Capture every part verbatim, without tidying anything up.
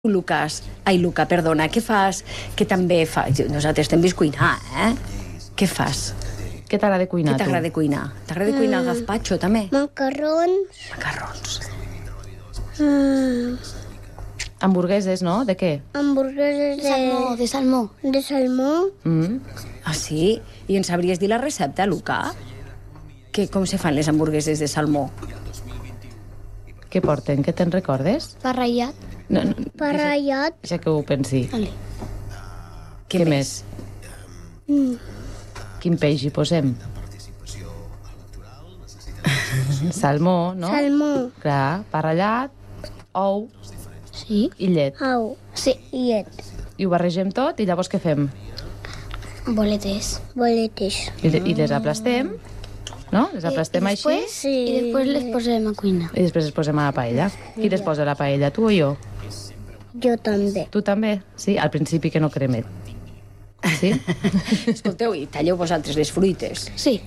Lucas, ai Luca, perdona, què fas? Que també fa... Nosaltres t'hem vist cuinar, eh? Què fas? Què t'agrada cuinar, Què t'agrada cuinar? T'agrada cuinar el gazpacho, també? Macarrons. Macarrons. Mm, Hamburgueses, no? De què? hamburgueses de... Salmó, de salmó. De salmó. Mm. Ah, sí? I ens sabries dir la recepta, Luca? Que, com se fan les hamburgueses de salmó? Què porten? Què te'n recordes? Barrellat. No, no, Barrellat. deixa que ho pensi. Vale. Què, més? Mm. Quin peix hi posem? Salmó, no? Salmó. Clar, barrellat, ou Sí. i llet. Au. Sí. Llet. I ho barregem tot i llavors què fem? Boletes. Boletes. I, I les aplastem, no? Les aplastem I així després, Sí. I després les posem a cuinar. i després les posem a la paella. Qui les posa a la paella, tu o jo? Jo també. Tu també? Sí, al principi que no cremet. Sí? Escolteu, i talleu vosaltres les fruites. Sí.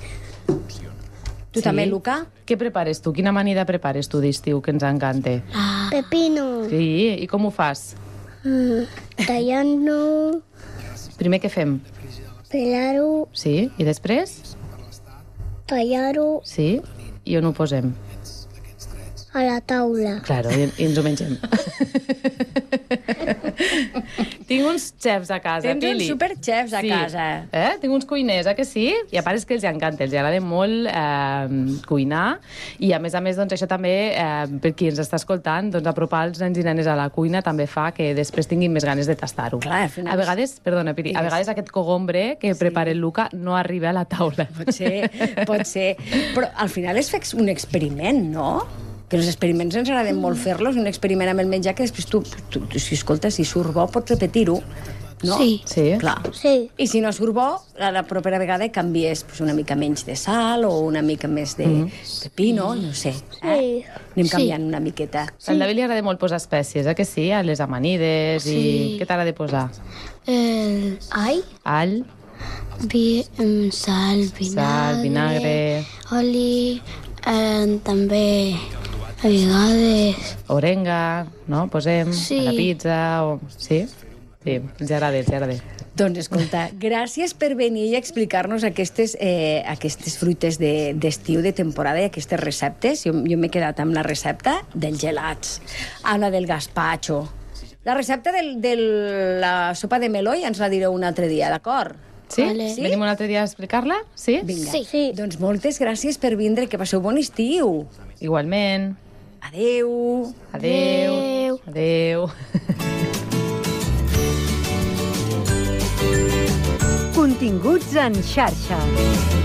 Tu Sí. també, Luca? Què prepares tu? Quina amanida prepares tu d'estiu que ens encanta? Ah, Pepino. Sí, i com ho fas? Mm. Tallant-lo. Primer què fem? Pelar-ho. Sí, i després? Tallar-ho Sí, i on ho posem? a la taula. Claro, i, i ens ho mengem. Tinc uns xefs a casa, Tens uns Pili. superxefs a sí. casa. Eh? Tinc uns cuiners, eh que sí? I a part és que els encanta, els agrada molt eh, cuinar i a més a més doncs, això també, eh, per qui ens està escoltant, doncs, apropar els nens i nenes a la cuina també fa que després tinguin més ganes de tastar-ho. Clar, al final- A vegades, perdona, Pili, a Digues. vegades aquest cogombre que prepara el Luca no arriba a la taula. Pot ser, pot ser. Però al final és fer un experiment, no? Que els experiments ens agraden molt fer-los, un experiment amb el menjar que després tu, tu, tu si escolta, si surt bo, pots repetir-ho, no? Sí. Sí. Clar. Sí. I si no surt bo, la, la propera vegada canvies pues, una mica menys de sal o una mica més de Mm. pepino, no sé. Eh? Sí. Anem Sí. canviant una miqueta. Sí. Al David li agrada molt posar espècies, eh que sí? A les amanides i... Sí. Què t'agrada posar? el all, All, vi, em, sal, vinagre, sal, vinagre, oli, eh, també a vegades... orenga, no? Posem Sí. a la pizza o... Sí? Sí, els agrada, els agrada. Doncs escolta, gràcies per venir i explicar-nos aquestes, eh, aquestes fruites de- d'estiu, de, de temporada i aquestes receptes. Jo, jo m'he quedat amb la recepta dels gelats, amb la del gazpacho. La recepta del, de la sopa de meló ja ens la direu un altre dia, d'acord? Sí? Vale. sí? Venim un altre dia a explicar-la? Sí? Vinga. Sí. Sí. Doncs moltes gràcies per vindre, que passeu bon estiu. Igualment. Adeu. Adeu. Adeu. Continguts en xarxa.